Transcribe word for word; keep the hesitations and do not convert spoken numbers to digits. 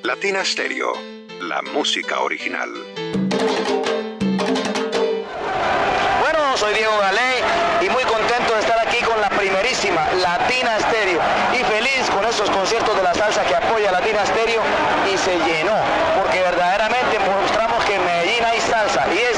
Latina Stereo, la música original. Bueno, soy Diego Galey y muy contento de estar aquí con la primerísima Latina Stereo y feliz con estos conciertos de la salsa que apoya Latina Stereo y se llenó, porque verdaderamente mostramos que en Medellín hay salsa y